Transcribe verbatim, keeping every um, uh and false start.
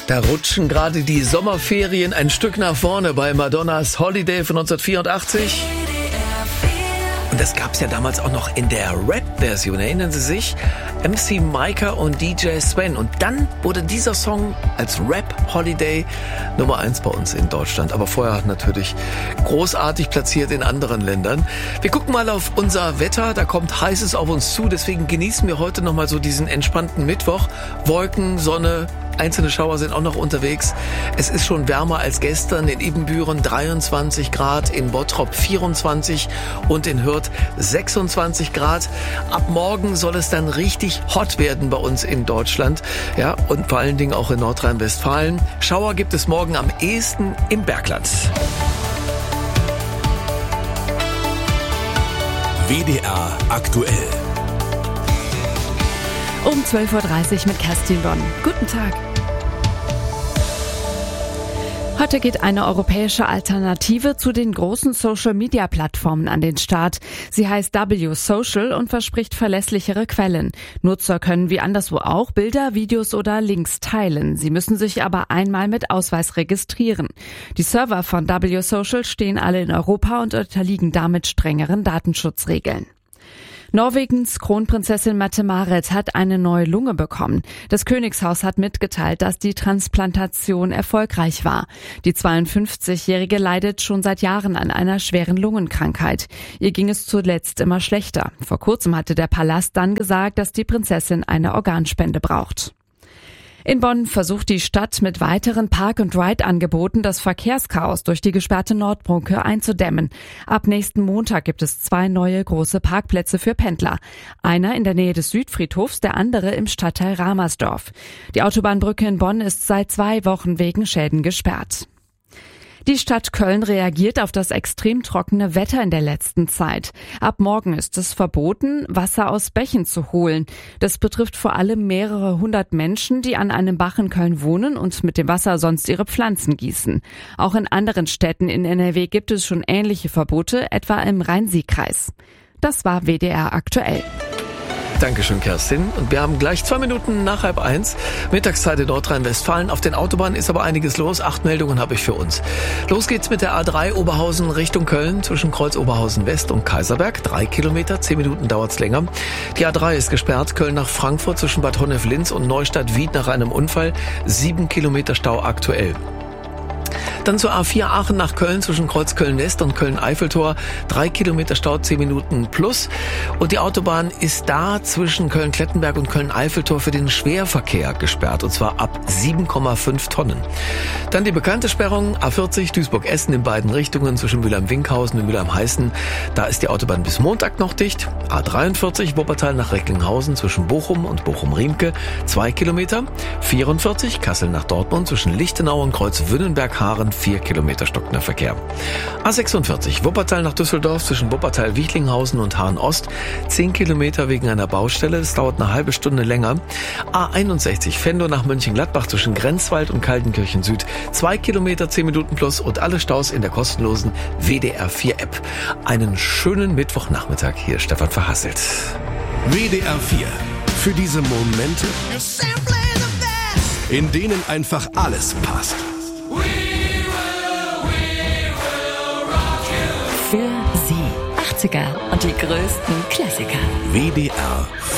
Da rutschen gerade die Sommerferien ein Stück nach vorne bei Madonnas Holiday von neunzehnhundertvierundachtzig. Und das gab's ja damals auch noch in der Rap-Version, erinnern Sie sich? M C Micah und D J Sven. Und dann wurde dieser Song als Rap-Holiday Nummer eins bei uns in Deutschland. Aber vorher natürlich großartig platziert in anderen Ländern. Wir gucken mal auf unser Wetter. Da kommt Heißes auf uns zu. Deswegen genießen wir heute nochmal so diesen entspannten Mittwoch. Wolken, Sonne, einzelne Schauer sind auch noch unterwegs. Es ist schon wärmer als gestern. In Ibbenbüren dreiundzwanzig Grad, in Bottrop vierundzwanzig und in Hürth sechsundzwanzig Grad. Ab morgen soll es dann richtig hot werden bei uns in Deutschland. Ja, und vor allen Dingen auch in Nordrhein-Westfalen. Schauer gibt es morgen am ehesten im Bergland. W D R aktuell. Um zwölf Uhr dreißig mit Kerstin Bonn. Guten Tag. Heute geht eine europäische Alternative zu den großen Social-Media-Plattformen an den Start. Sie heißt W Social und verspricht verlässlichere Quellen. Nutzer können wie anderswo auch Bilder, Videos oder Links teilen. Sie müssen sich aber einmal mit Ausweis registrieren. Die Server von W Social stehen alle in Europa und unterliegen damit strengeren Datenschutzregeln. Norwegens Kronprinzessin Mette-Marit hat eine neue Lunge bekommen. Das Königshaus hat mitgeteilt, dass die Transplantation erfolgreich war. Die zweiundfünfzigjährige leidet schon seit Jahren an einer schweren Lungenkrankheit. Ihr ging es zuletzt immer schlechter. Vor kurzem hatte der Palast dann gesagt, dass die Prinzessin eine Organspende braucht. In Bonn versucht die Stadt mit weiteren Park-and-Ride-Angeboten das Verkehrschaos durch die gesperrte Nordbrücke einzudämmen. Ab nächsten Montag gibt es zwei neue große Parkplätze für Pendler. Einer in der Nähe des Südfriedhofs, der andere im Stadtteil Ramersdorf. Die Autobahnbrücke in Bonn ist seit zwei Wochen wegen Schäden gesperrt. Die Stadt Köln reagiert auf das extrem trockene Wetter in der letzten Zeit. Ab morgen ist es verboten, Wasser aus Bächen zu holen. Das betrifft vor allem mehrere hundert Menschen, die an einem Bach in Köln wohnen und mit dem Wasser sonst ihre Pflanzen gießen. Auch in anderen Städten in N R W gibt es schon ähnliche Verbote, etwa im Rhein-Sieg-Kreis. Das war W D R aktuell. Dankeschön, Kerstin. Und wir haben gleich zwei Minuten nach halb eins. Mittagszeit in Nordrhein-Westfalen. Auf den Autobahnen ist aber einiges los. Acht Meldungen habe ich für uns. Los geht's mit der A drei Oberhausen Richtung Köln zwischen Kreuz Oberhausen West und Kaiserberg. Drei Kilometer, zehn Minuten dauert's länger. Die A drei ist gesperrt. Köln nach Frankfurt zwischen Bad Honnef-Linz und Neustadt-Wied nach einem Unfall. Sieben Kilometer Stau aktuell. Dann zur A vier Aachen nach Köln zwischen Kreuz Köln-West und Köln-Eiffeltor. Drei Kilometer Stau, zehn Minuten plus. Und die Autobahn ist da zwischen Köln-Klettenberg und Köln-Eiffeltor für den Schwerverkehr gesperrt. Und zwar ab sieben Komma fünf Tonnen. Dann die bekannte Sperrung A vierzig Duisburg-Essen in beiden Richtungen zwischen Mülheim-Winkhausen und Mülheim-Heißen. Da ist die Autobahn bis Montag noch dicht. A dreiundvierzig Wuppertal nach Recklinghausen zwischen Bochum und Bochum-Riemke. Zwei Kilometer. vierundvierzig Kassel nach Dortmund zwischen Lichtenau und Kreuz-Wünnenberg-Haaren. Vier Kilometer stockender Verkehr. A sechsundvierzig Wuppertal nach Düsseldorf zwischen Wuppertal-Wichlinghausen und Hahn-Ost. Zehn Kilometer wegen einer Baustelle. Das dauert eine halbe Stunde länger. A einundsechzig Venlo nach Mönchengladbach zwischen Grenzwald und Kaltenkirchen Süd. Zwei Kilometer, zehn Minuten plus und alle Staus in der kostenlosen W D R vier App. Einen schönen Mittwochnachmittag. Hier Stefan Verhasselt. W D R vier. Für diese Momente, in denen einfach alles passt. Für Sie achtziger und die größten Klassiker. W D R